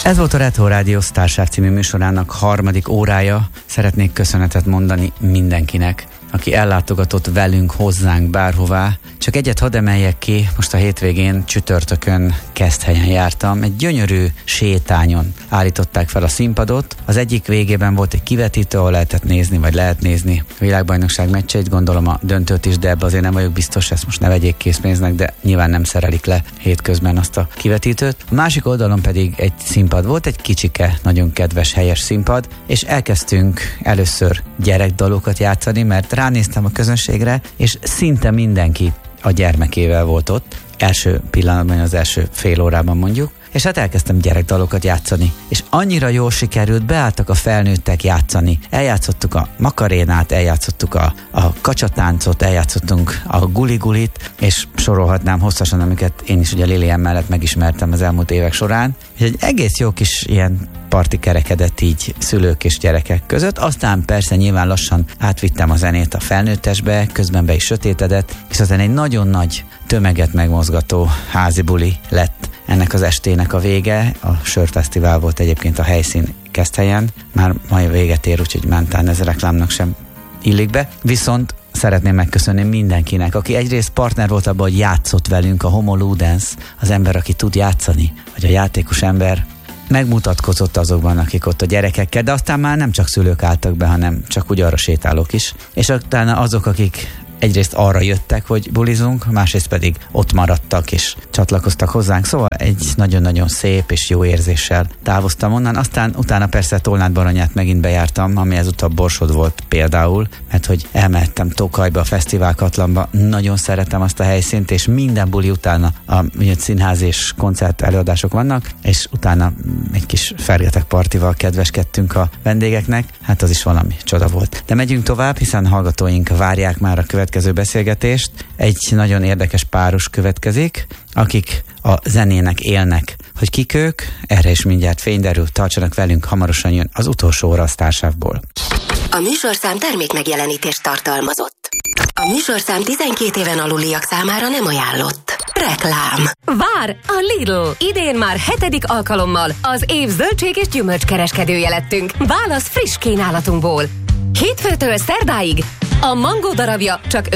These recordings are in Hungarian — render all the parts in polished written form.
Ez volt a Retro Rádió Sztársáv című műsorának harmadik órája. Szeretnék köszönetet mondani mindenkinek, aki ellátogatott velünk, hozzánk, bárhová. Csak egyet hadd emeljek ki, most a hétvégén csütörtökön Keszthelyen jártam. Egy gyönyörű sétányon állították fel a színpadot. Az egyik végében volt egy kivetítő, ahol lehetett nézni, vagy lehet nézni a világbajnokság meccseit, gondolom a döntőt is, de ebbe azért nem vagyok biztos, ezt most ne vegyék készpénznek, de nyilván nem szerelik le hétközben azt a kivetítőt. A másik oldalon pedig egy színpad volt, egy kicsike, nagyon kedves, helyes színpad, és elkezdtünk először gyerekdalokat játszani, mert ránéztem a közönségre, és szinte mindenki a gyermekével volt ott, első pillanatban, az első fél órában mondjuk, és hát elkezdtem gyerekdalokat játszani, és annyira jól sikerült, beálltak a felnőttek játszani. Eljátszottuk a makarénát, eljátszottuk a kacsatáncot, eljátszottunk a guligulit, és sorolhatnám hosszasan, amiket én is ugye Lilian mellett megismertem az elmúlt évek során, és egy egész jó kis ilyen parti kerekedett így szülők és gyerekek között. Aztán persze nyilván lassan átvittem a zenét a felnőttesbe, közben be is sötétedett, és aztán egy nagyon nagy tömeget megmozgató házi buli lett ennek az estének a vége. A Sörfesztivál volt egyébként a helyszín Keszthelyen, már mai véget ér, úgyhogy mentán ez a reklámnak sem illik be. Viszont szeretném megköszönni mindenkinek, aki egyrészt partner volt abban, hogy játszott velünk, a Homo Ludens, az ember, aki tud játszani, vagy a játékos ember, megmutatkozott azokban, akik ott a gyerekekkel, de aztán már nem csak szülők álltak be, hanem csak úgy arra sétálók is. És utána azok, akik egyrészt arra jöttek, hogy bulizunk, másrészt pedig ott maradtak és csatlakoztak hozzánk. Szóval egy nagyon-nagyon szép és jó érzéssel távoztam onnan. Aztán utána persze Tolnát Baranyát megint bejártam, ami ezúttal Borsod volt például, mert hogy elmehettem Tokajba, a Fesztivál Katlanba. Nagyon szeretem azt a helyszínt, és minden buli utána a színház és koncert előadások vannak, és utána egy kis fergetek partival kedveskedtünk a vendégeknek. Hát az is valami csoda volt. De megyünk tovább, hiszen hallgatóink várják már a következő beszélgetést. Egy nagyon érdekes párus következik, akik a zenének élnek. Hogy kik ők, erre is mindjárt fényderül, tartsanak velünk, hamarosan jön az utolsó óra a Sztársávból. A műsorszám termékmegjelenítést tartalmazott. A műsorszám 12 éven aluliak számára nem ajánlott. Reklám. Vár! A Lidl! Idén már 7. alkalommal az év zöldség és gyümölcskereskedője lettünk. Válasz friss kínálatunkból. Hétfőtől szerdáig a mangó darabja csak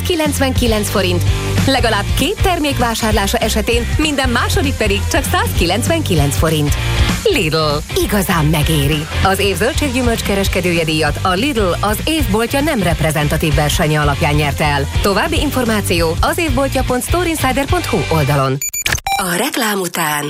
599 forint, legalább 2 termék vásárlása esetén minden második pedig csak 199 forint. Lidl. Igazán megéri. Az év zöldséggyümölcs kereskedője díjat a Lidl az évboltja nem reprezentatív versenye alapján nyerte el. További információ az évboltja.storeinsider.hu oldalon. A reklám után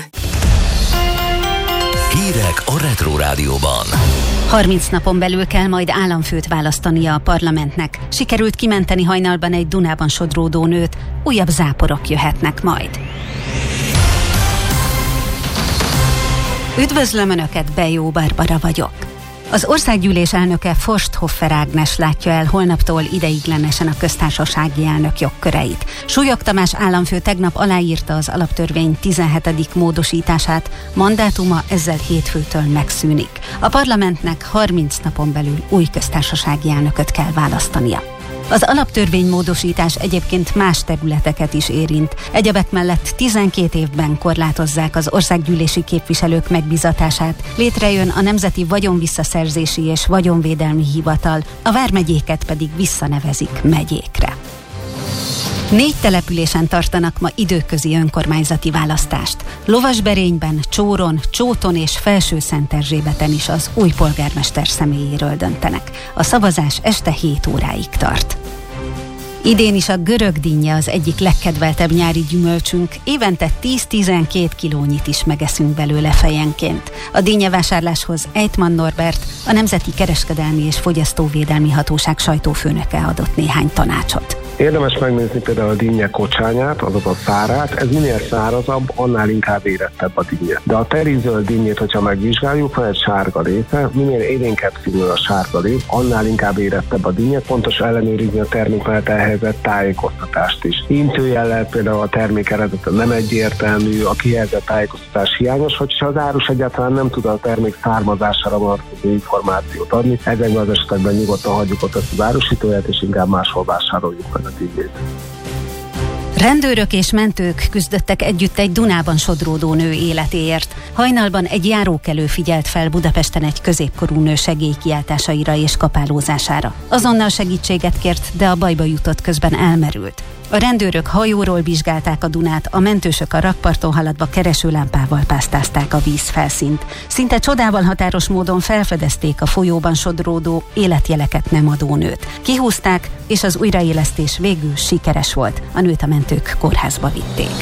hírek a Retro Rádióban. 30 napon belül kell majd államfőt választania a parlamentnek. Sikerült kimenteni hajnalban egy Dunában sodródó nőt, újabb záporok jöhetnek majd. Üdvözlöm Önöket, Bejó Barbara vagyok. Az országgyűlés elnöke Forsthoffer Ágnes látja el holnaptól ideiglenesen a köztársasági elnök jogköreit. Súlyog Tamás államfő tegnap aláírta az alaptörvény 17. módosítását, mandátuma ezzel hétfőtől megszűnik. A parlamentnek 30 napon belül új köztársasági elnököt kell választania. Az alaptörvénymódosítás egyébként más területeket is érint. Egyebek mellett 12 évben korlátozzák az országgyűlési képviselők megbízatását. Létrejön a Nemzeti Vagyonvisszaszerzési és Vagyonvédelmi Hivatal, a vármegyéket pedig visszanevezik megyékre. 4 településen tartanak ma időközi önkormányzati választást. Lovasberényben, Csóron, Csóton és Felső-Szenterzsébeten is az új polgármester személyéről döntenek. A szavazás este 7 óráig tart. Idén is a görög dinnye az egyik legkedveltebb nyári gyümölcsünk, évente 10-12 kilónyit is megeszünk belőle fejenként. A dinnyevásárláshoz Ejtman Norbert, a Nemzeti Kereskedelmi és Fogyasztóvédelmi Hatóság sajtófőnöke adott néhány tanácsot. Érdemes megnézni például a dinnye kocsányát, azaz a szárát. Ez minél szárazabb, annál inkább érettebb a dinnye. De a terizöld dinnyét, hogyha megvizsgáljuk, van egy sárga része, minél élénkebb színű a sárga rész, annál inkább érettebb a dinnye. Fontos ellenőrizni a termék mellett elhelyezett tájékoztatást is. Intőjellel például a termék eredete nem egyértelmű, a kihelyezett tájékoztatás hiányos, hogyha az árus egyáltalán nem tud a termék származására vonatkozó információt adni. Ezekben az esetekben nyugodtan hagyjuk ott ezt az árusítóját, és inkább máshol vásároljuk meg a dinnyét. Rendőrök és mentők küzdöttek együtt egy Dunában sodródó nő életéért. Hajnalban egy járókelő figyelt fel Budapesten egy középkorú nő segélykiáltásaira és kapálózására. Azonnal segítséget kért, de a bajba jutott, közben elmerült. A rendőrök hajóról vizsgálták a Dunát, a mentősök a rakparton haladva keresőlámpával pásztázták a vízfelszínt. Szinte csodával határos módon felfedezték a folyóban sodródó, életjeleket nem adó nőt. Kihúzták, és az újraélesztés végül sikeres volt. A nőt a mentők kórházba vitték.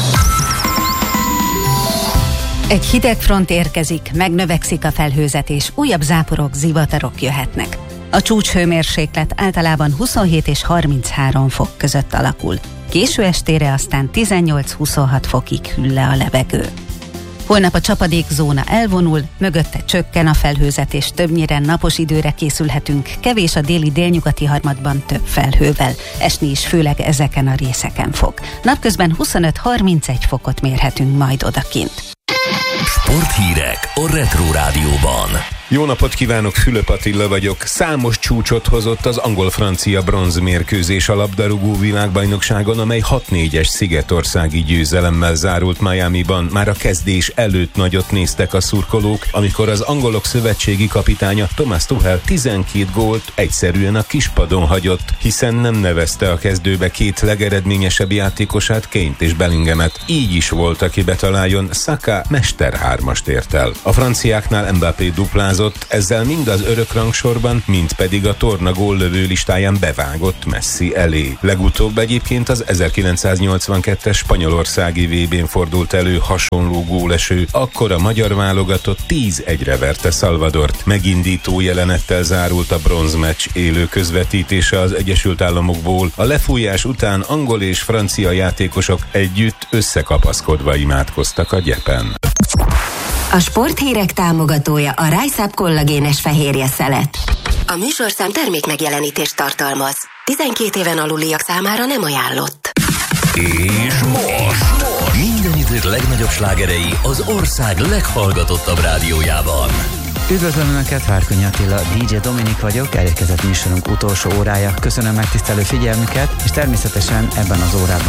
Egy hideg front érkezik, megnövekszik a felhőzetés, újabb záporok, zivatarok jöhetnek. A csúcshőmérséklet általában 27 és 33 fok között alakul. Késő estére aztán 18-26 fokig hűl le a levegő. Holnap a csapadékzóna elvonul, mögötte csökken a felhőzetés, többnyire napos időre készülhetünk, kevés a déli-délnyugati harmadban több felhővel. Esni is főleg ezeken a részeken fog. Napközben 25-31 fokot mérhetünk majd odakint. Sporthírek a Retro Rádióban. Jó napot kívánok, Fülöp Attila vagyok. Számos csúcsot hozott az angol-francia bronzmérkőzés a labdarúgó világbajnokságon, amely 6-4-es szigetországi győzelemmel zárult Miamiban. Már a kezdés előtt nagyot néztek a szurkolók, amikor az angolok szövetségi kapitánya Thomas Tuchel 12 gólt egyszerűen a kispadon hagyott, hiszen nem nevezte a kezdőbe két legeredményesebb játékosát, Kane-t és Bellinghamet. Így is volt, aki betaláljon, Saka mester 3-ast ért el. A franciáknál Mbappé duplázott, ezzel mind az örökrangsorban, mind pedig a torna góllövő listáján bevágott Messi elé. Legutóbb egyébként az 1982-es spanyolországi VB-n fordult elő hasonló góleső, akkor a magyar válogatott 10-1-re verte Salvadort. Megindító jelenettel zárult a bronzmeccs élő közvetítése az Egyesült Államokból. A lefújás után angol és francia játékosok együtt összekapaszkodva imádkoztak a gyepen. A sporthírek támogatója a Rise Up kollagénes fehérje szelet. A műsorszám termék megjelenítést tartalmaz. 12 éven aluliak számára nem ajánlott. És most minden idők legnagyobb slágerei az ország leghallgatottabb rádiójában. Üdvözlöm Önöket, Várkonyi Attila, DJ Dominik vagyok, elérkezett műsorunk utolsó órája. Köszönöm megtisztelő figyelmüket, és természetesen ebben az órában